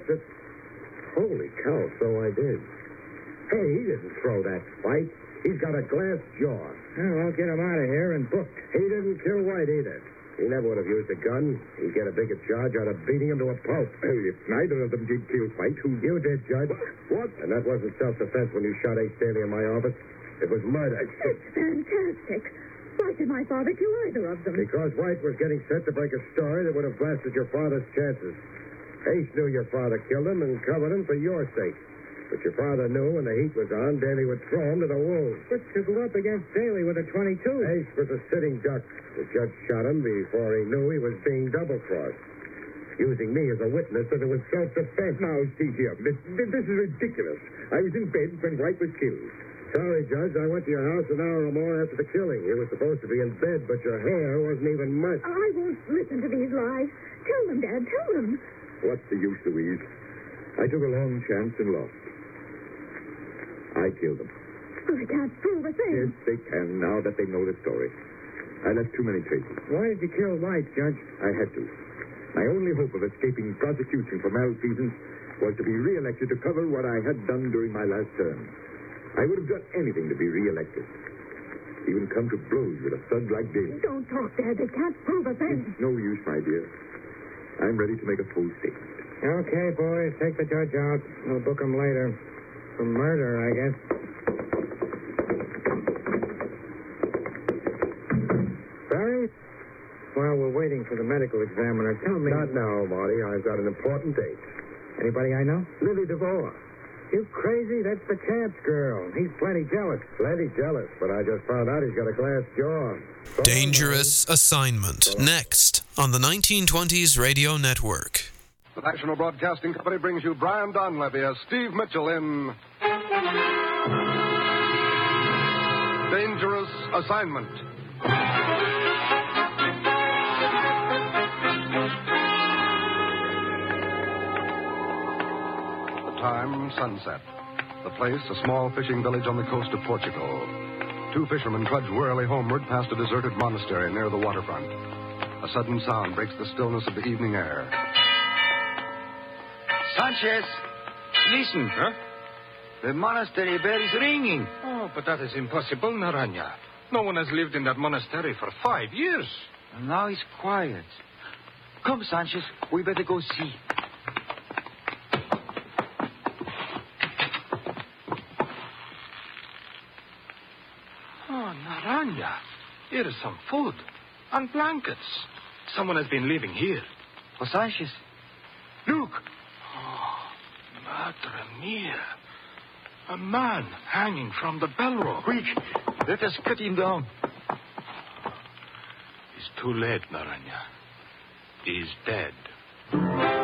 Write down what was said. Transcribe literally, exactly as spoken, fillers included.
looked at... Holy cow, so I did. Hey, he didn't throw that fight. He's got a glass jaw. Well, I'll get him out of here and booked. He didn't kill White either. He never would have used a gun. He'd get a bigger charge out of beating him to a pulp. Well, if neither of them did kill White, who... You did, Judge. What? And that wasn't self-defense when you shot Ace Daly in my office. It was murder. It's fantastic. Why did my father kill either of them? Because White was getting set to break a story that would have blasted your father's chances. Ace knew your father killed him and covered him for your sake. But your father knew when the heat was on, Daly would throw him to the wolves. But to go up against Daly with a twenty-two. Ace was a sitting duck. The judge shot him before he knew he was being double-crossed. Using me as a witness that it was self-defense. Now, see here. This, this is ridiculous. I was in bed when White was killed. Sorry, Judge. I went to your house an hour or more after the killing. You were supposed to be in bed, but your hair wasn't even mussed. I won't listen to these lies. Tell them, Dad. Tell them. What's the use, Louise? I took a long chance and lost. I killed them. Oh, I can't prove a thing. Yes, they can, now that they know the story. I left too many traces. Why did you kill White, Judge? I had to. My only hope of escaping prosecution for malfeasance was to be re-elected to cover what I had done during my last term. I would have done anything to be re-elected. Even come to blows with a thug like Daly. Don't talk, Dad. They can't prove a thing. It's no use, my dear. I'm ready to make a full statement. Okay, boys. Take the judge out. We'll book him later. For murder, I guess. Barry? While we're waiting for the medical examiner, tell me... Not now, Marty. I've got an important date. Anybody I know? Lily DeVore. You crazy? That's the Chance girl. He's plenty jealous. Plenty jealous, but I just found out he's got a glass jaw. Dangerous Assignment. Next on the nineteen twenties Radio Network. The National Broadcasting Company brings you Brian Donlevy as Steve Mitchell in Dangerous Assignment. The time, sunset. The place, a small fishing village on the coast of Portugal. Two fishermen trudge wearily homeward past a deserted monastery near the waterfront. A sudden sound breaks the stillness of the evening air. Sanchez, listen. Huh? The monastery bell is ringing. Oh, but that is impossible, Naranja. No one has lived in that monastery for five years. And now it's quiet. Come, Sanchez, we better go see. Oh, Naranja, here is some food and blankets. Someone has been living here. Oh, Sanchez, look. Madre mia. A man hanging from the bell rope. Quick, let us cut him down. It's too late, Naranja. He's dead.